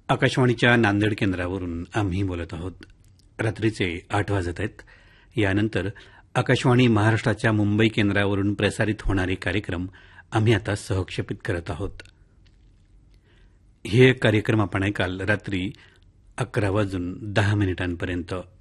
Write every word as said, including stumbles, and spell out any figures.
आकाशवाणीच्या नांदेड केंद्रावरून आम्ही बोलत आहोत. रात्रीचे आठ वाजत आहेत. यानंतर आकाशवाणी महाराष्ट्राच्या मुंबई केंद्रावरून प्रसारित होणारे कार्यक्रम आम्ही आता सहक्षेपित करत आहोत. हे कार्यक्रम आपण ऐकाल रात्री अकरा वाजून दहा मिनिटांपर्यंत.